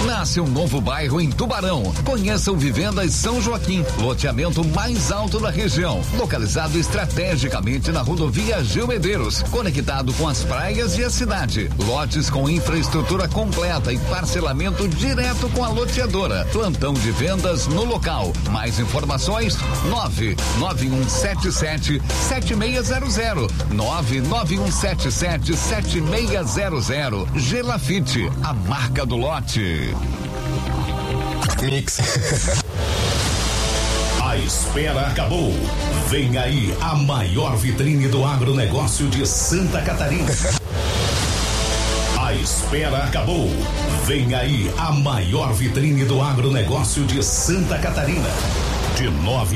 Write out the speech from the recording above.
Nasce um novo bairro em Tubarão. Conheça o Vivendas São Joaquim, loteamento mais alto da região, localizado estrategicamente na rodovia Gil Medeiros, conectado com as praias e a cidade. Lotes com infraestrutura completa e parcelamento direto com a loteadora. Plantão de vendas no local. Mais informações: 99177-7600. 99177-7600. Gelafite, a marca do lote. Mix. A espera acabou. Vem aí a maior vitrine do agronegócio de Santa Catarina. A espera acabou. Vem aí a maior vitrine do agronegócio de Santa Catarina. De 9